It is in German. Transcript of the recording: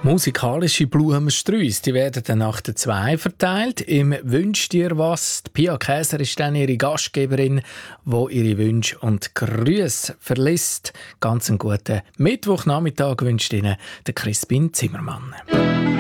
Musikalische Blumensträuße, die werden dann nach der 2 verteilt. Im «Wünsch dir was». Die Pia Käser ist dann ihre Gastgeberin, die ihre Wünsche und Grüße verlässt. Ganz einen guten Mittwochnachmittag wünscht Ihnen der Crispin Zimmermann.